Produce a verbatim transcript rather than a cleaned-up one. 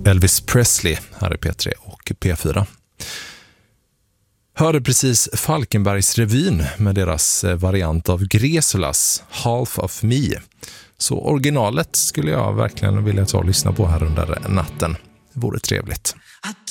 Elvis Presley här i P tre och P fyra. Hörde precis Falkenbergs revyn med deras variant av Gresulas Half of Me. Så originalet skulle jag verkligen vilja ta och lyssna på här under natten. Det vore trevligt.